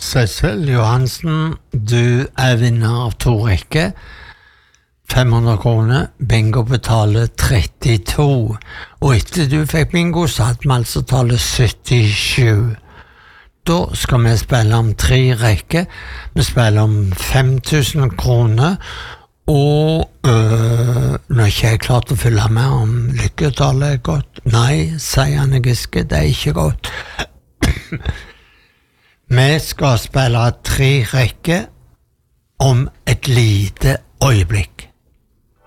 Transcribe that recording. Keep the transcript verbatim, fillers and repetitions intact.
Cecil Johansen, du er vinner av to rekker. fem hundre kroner, bingo betaler trettito. Og etter du fikk bingo, så hadde vi altså tallet syttisju. Da skal vi spille om tre rekker. Vi spiller om fem tusen kroner. Og øh, nå er ikke jeg klart å fylle med om lykketallet er godt. Nei, sier Anne Giske, det er ikke godt. Vi skal spille tre rekker om et lite øyeblikk.